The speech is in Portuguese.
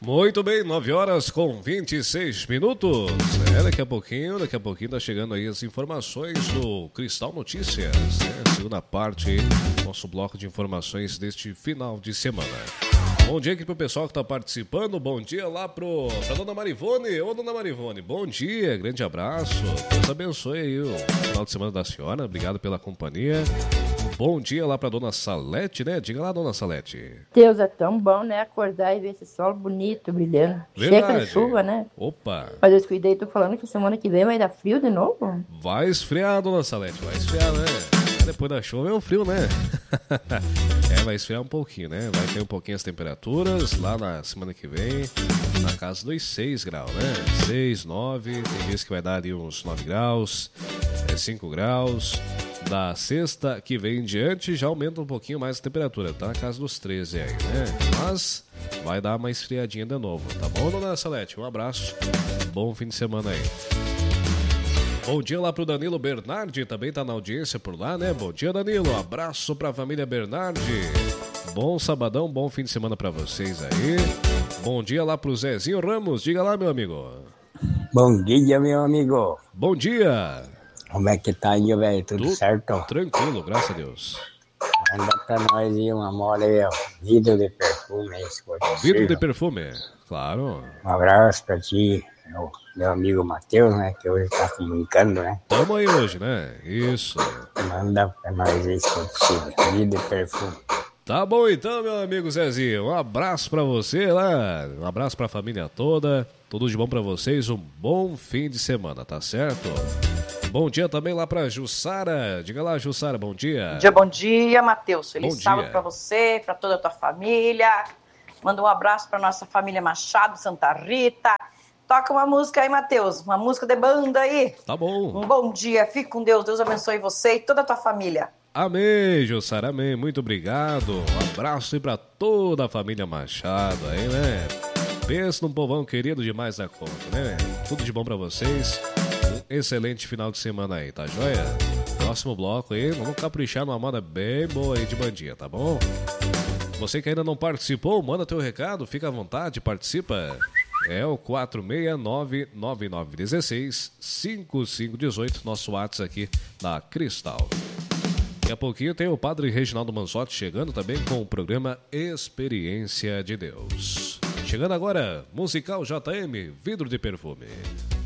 Muito bem, 9 horas com 26 minutos. Daqui a pouquinho tá chegando aí as informações do Cristal Notícias, né? Segunda parte aí, nosso bloco de informações deste final de semana. Bom dia aqui pro pessoal que tá participando, bom dia lá pra dona Marivone. Ô, dona Marivone, bom dia, grande abraço. Deus abençoe aí o final de semana da senhora, obrigado pela companhia. Bom dia lá pra dona Salete, né? Diga lá, dona Salete. Deus é tão bom, né? Acordar e ver esse sol bonito, brilhando. Verdade. Chega de chuva, né? Opa. Mas eu descuidei, tô falando que semana que vem vai dar frio de novo. Vai esfriar, dona Salete, vai esfriar, né? Depois da chuva é o frio, né? Vai esfriar um pouquinho, né? Vai ter um pouquinho as temperaturas lá na semana que vem, na casa dos 6 graus, né? 6, 9, tem dias que vai dar ali uns 9 graus, 5 graus. Da sexta que vem em diante já aumenta um pouquinho mais a temperatura, tá na casa dos 13 aí, né? Mas vai dar uma esfriadinha de novo, tá bom, dona Salete? Um abraço, bom fim de semana aí. Bom dia lá pro Danilo Bernardi, também tá na audiência por lá, né? Bom dia, Danilo, abraço pra família Bernardi. Bom sabadão, bom fim de semana pra vocês aí. Bom dia lá pro Zezinho Ramos, diga lá, meu amigo. Bom dia, meu amigo. Bom dia. Como é que tá aí, velho? Tudo certo? Tranquilo, graças a Deus. Manda pra nós aí uma mola aí, ó. Vidro de perfume aí, se for possível. Vidro de perfume, claro. Um abraço pra ti, meu amigo Matheus, né? Que hoje tá comunicando, né? Tamo aí hoje, né? Isso. Manda pra nós aí, se for possível. Vidro de perfume. Tá bom então, meu amigo Zezinho. Um abraço pra você lá. Um abraço pra família toda. Tudo de bom pra vocês. Um bom fim de semana, tá certo? Bom dia também lá pra Jussara. Diga lá, Jussara, bom dia. Bom dia, Matheus. Feliz bom sábado dia pra você, pra toda a tua família. Manda um abraço pra nossa família Machado, Santa Rita. Toca uma música aí, Matheus. Uma música de banda aí. Tá bom. Um bom dia. Fique com Deus. Deus abençoe você e toda a tua família. Amém, Jussara, amém. Muito obrigado. Um abraço aí pra toda a família Machado aí, né? Pensa num povão querido demais da conta, né? Tudo de bom pra vocês. Excelente final de semana aí, tá joia? Próximo bloco aí, vamos caprichar numa moda bem boa aí de bandinha, tá bom? Você que ainda não participou, manda teu recado, fica à vontade, participa. É o 469-9916-5518, nosso WhatsApp aqui da Cristal. Daqui a pouquinho tem o Padre Reginaldo Manzotti chegando também com o programa Experiência de Deus. Chegando agora, Musical JM, Vidro de Perfume.